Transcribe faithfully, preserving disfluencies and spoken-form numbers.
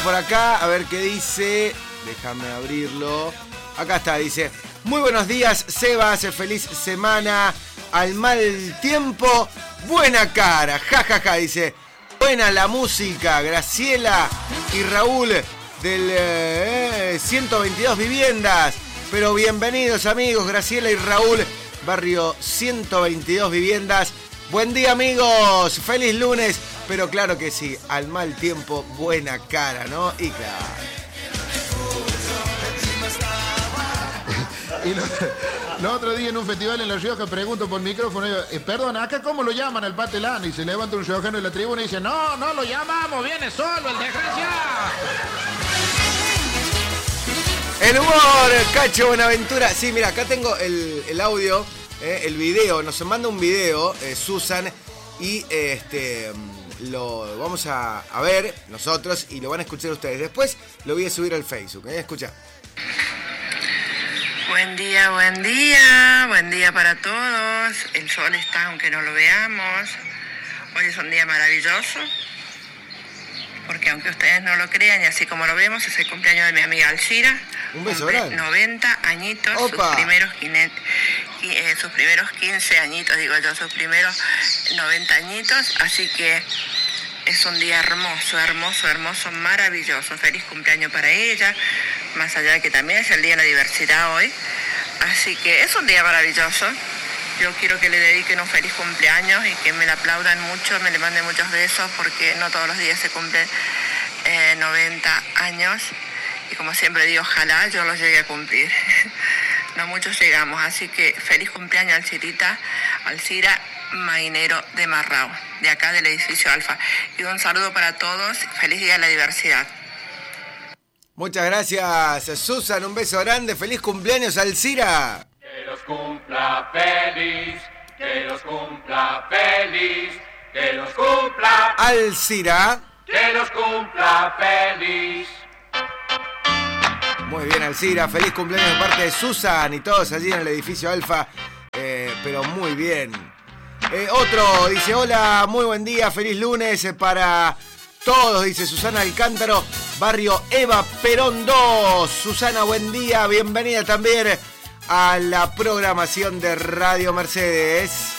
por acá, a ver qué dice. Déjame abrirlo. Acá está, dice: muy buenos días, Sebas, feliz semana. Al mal tiempo, buena cara. Ja, ja, ja, dice. Buena la música, Graciela y Raúl del eh, ciento veintidós Viviendas. Pero bienvenidos, amigos, Graciela y Raúl, barrio ciento veintidós Viviendas. Buen día, amigos, feliz lunes. Pero claro que sí, al mal tiempo, buena cara, ¿no? Y claro. Y lo, lo otro día en un festival en La Rioja pregunto por micrófono, eh, perdón, ¿acá cómo lo llaman al patelano? Y se levanta un riojano en la tribuna y dice, no, no lo llamamos, viene solo el desgraciado. El humor, Cacho Buenaventura. Sí, mira, acá tengo el, el audio, eh, el video, nos manda un video, eh, Susan, y eh, este... lo vamos a, a ver nosotros y lo van a escuchar ustedes. Después lo voy a subir al Facebook. ¿eh? Escucha. Buen día, buen día, buen día para todos. El sol está, aunque no lo veamos. Hoy es un día maravilloso, porque aunque ustedes no lo crean, y así como lo vemos, es el cumpleaños de mi amiga Alcira. Un beso grande. noventa añitos, Opa. sus primeros, eh, sus primeros quince añitos, digo yo, sus primeros noventa añitos, así que es un día hermoso, hermoso, hermoso, maravilloso. Feliz cumpleaños para ella, más allá de que también es el Día de la Diversidad hoy. Así que es un día maravilloso. Yo quiero que le dediquen un feliz cumpleaños y que me la aplaudan mucho, me le manden muchos besos, porque no todos los días se cumplen eh, noventa años. Y como siempre digo, ojalá yo los llegue a cumplir. No muchos llegamos, así que feliz cumpleaños, Alcirita, Alcira Mainero de Marrao, de acá del edificio Alfa. Y un saludo para todos, feliz Día de la Diversidad. Muchas gracias, Susan, un beso grande, feliz cumpleaños, Alcira. Que los cumpla feliz, que los cumpla feliz, que los cumpla, Alcira. que los cumpla feliz. Muy bien, Alcira, feliz cumpleaños de parte de Susan y todos allí en el edificio Alfa, eh, pero muy bien. Eh, otro dice, hola, muy buen día, feliz lunes eh, para todos, dice Susana Alcántaro, barrio Eva Perón dos. Susana, buen día, bienvenida también a la programación de Radio Mercedes.